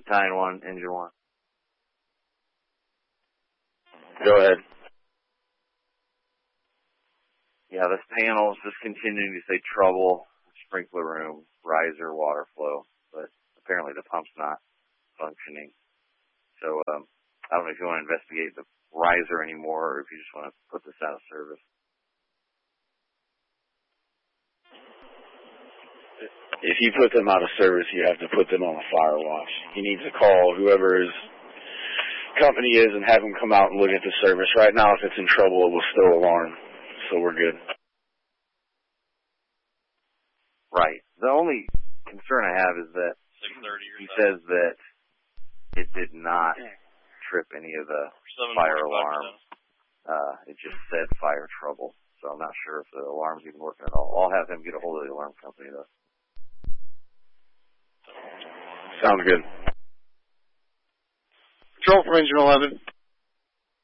Battalion 1, Engine 1. Go ahead. Yeah, this panel is just continuing to say trouble, sprinkler room, riser, water flow, but apparently the pump's not functioning. So I don't know if you want to investigate the riser anymore or if you just want to put this out of service. If you put them out of service, you have to put them on a fire watch. You need to call whoever his company is and have them come out and look at the service. Right now, if it's in trouble, it will still alarm, so we're good. Right. The only concern I have is that he says that it did not trip any of the fire alarms. It just said fire trouble. So I'm not sure if the alarm's even working at all. I'll have him get a hold of the alarm company, though. Sounds good. Control from Engine 11.